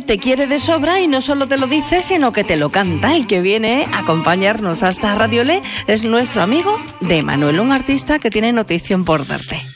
te quiere de sobra y no solo te lo dice, sino que te lo canta. El que viene a acompañarnos hasta Radio Le es nuestro amigo de Manuel, un artista que tiene notición por darte.